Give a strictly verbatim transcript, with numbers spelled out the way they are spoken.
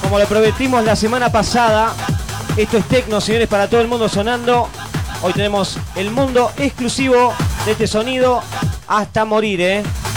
Como lo prometimos la semana pasada, esto es Tecno, señores, para todo el mundo sonando. Hoy tenemos el mundo exclusivo de este sonido hasta morir, ¿eh?